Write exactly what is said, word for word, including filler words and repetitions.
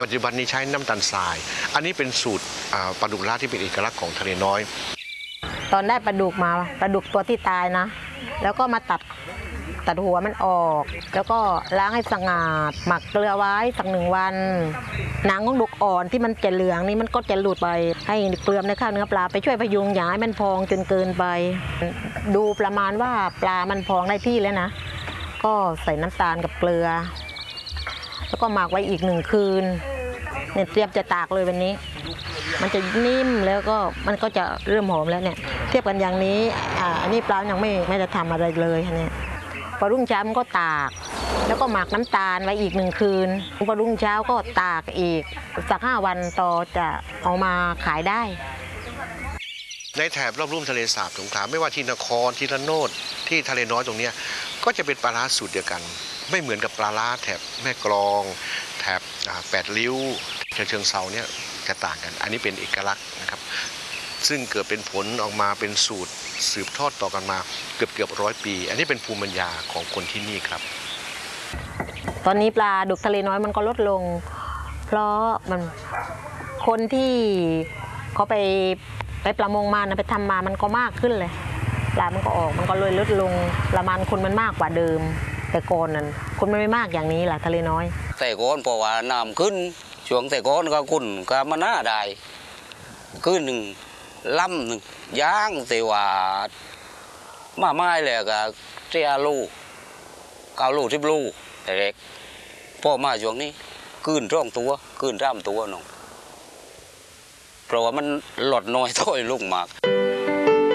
ปัจจุบันนี้ใช้น้ำตาลทราย อันนี้เป็นสูตรปลาดุกล่าที่เป็นเอกลักษณ์ของทะเลน้อยตอนได้ปลาดุกมาปลาดุกตัวที่ตายนะแล้วก็มาตัดตัดหัวมันออกแล้วก็ล้างให้สะอาดหมักเกลือไว้สักหนึ่งวันหนังของดุกอ่อนที่มันจะเหลืองนี่มันก็จะหลุดไปให้เกลือในข้าวเนื้อปลาไปช่วยพยุงอย่าให้มันพองจนเกินไปดูประมาณว่าปลามันพองได้ที่แล้วนะก็ใส่น้ำตาลกับเกลือแล้วก็หมักไว้อีกหนึ่งคืนเนี่ยเตรียมจะตากเลยวันนี้มันจะนิ่มแล้วก็มันก็จะเริ่มหอมแล้วเนี่ยเทียบกันอย่างนี้อ่าอันนี้ปลายังไม่ไม่ได้ทำอะไรเลยเนี่ยพอรุ่งเช้ามันก็ตากแล้วก็หมักน้ำตาลไว้อีกหนึ่งคืนพอรุ่งเช้าก็ตากอีกสักห้าวันต่อจะเอามาขายได้ในแถบรอบลุ่มทะเลสาบสงขลาไม่ว่าที่นครที่ระโนดที่ทะเลน้อยตรงนี้ก็จะเป็นปลาร้าสูตรเดียวกันไม่เหมือนกับปลาร้าแถบแม่กลองแถบแปดริ้วเชิงเชิงเซาเนี่ยจะต่างกันอันนี้เป็นเอกลักษณ์นะครับซึ่งเกิดเป็นผลออกมาเป็นสูตรสืบทอดต่อกันมาเกือบเกือบร้อยปีอันนี้เป็นภูมิปัญญาของคนที่นี่ครับตอนนี้ปลาดุกทะเลน้อยมันก็ลดลงเพราะมันคนที่เขาไปไปประมงมานะไปทำมามันก็มากขึ้นเลยปลามันก็ออกมันก็เลยลดลงประมาณคนมันมากกว่าเดิมแต่ก่อนนั้นคนมันไม่มากอย่างนี้แหละทะเลน้อยแต่ก่อนเพราะว่าน้ำขึ้นช่วงแต่ก่อนก็คุณก็มาหน้าได้ขึ้นหนึ่งลำหนึ่งย่างแต่ว่ามาไม้เลยก็เจ้าลูกเก้าลูกทิบลูกแต่เด็กพ่อมาช่วงนี้ขึ้นร่องตัวขึ้นร่ำตัวน้องเพราะว่ามันหลดน้อยถ้อยลูกมาก